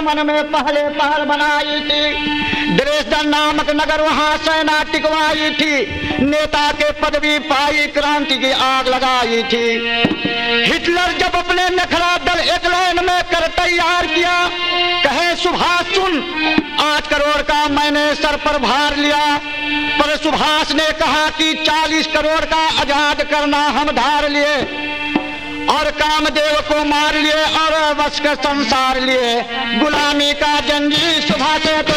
German में पहले पहल बनाई थी। ड्रेसडन नामक नगर वहां सेना टिकवाई थी। नेता के पदवी पाई, क्रांति की आग लगाई थी। हिटलर जब अपने नखरा दल एक लाइन में कर तैयार किया, कहे सुभाष सुन, 8 करोड़ का मैंने सर पर भार लिया, पर सुभाष ने कहा कि 40 करोड़ का आजाद करना हम धार लिए और कामदेव को मार लिए और बस के संसार लिए। गुलामी का जंजीर सुभाष